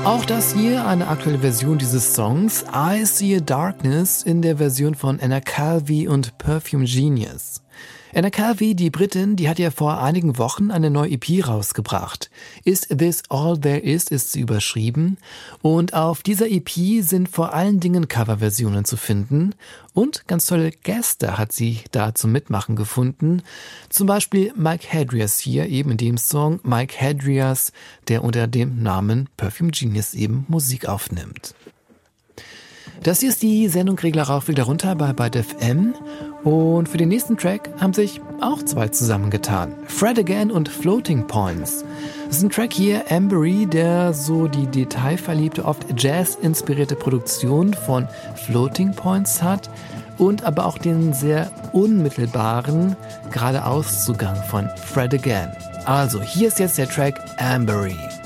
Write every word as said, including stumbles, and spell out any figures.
Auch das hier eine aktuelle Version dieses Songs, I See a Darkness, in der Version von Anna Calvi und Perfume Genius. Anna Calvi, die Britin, die hat ja vor einigen Wochen eine neue E P rausgebracht. Is This All There Is ist sie überschrieben. Und auf dieser E P sind vor allen Dingen Coverversionen zu finden. Und ganz tolle Gäste hat sie da zum Mitmachen gefunden. Zum Beispiel Mike Hadrias hier eben in dem Song. Mike Hadrias, der unter dem Namen Perfume Genius eben Musik aufnimmt. Das hier ist die Sendung Regler rauf, Regler runter bei Byte F M. Und für den nächsten Track haben sich auch zwei zusammengetan. Fred Again und Floating Points. Das ist ein Track hier, Ambery, der so die detailverliebte, oft Jazz-inspirierte Produktion von Floating Points hat und aber auch den sehr unmittelbaren Geradeauszugang von Fred Again. Also, hier ist jetzt der Track Ambery.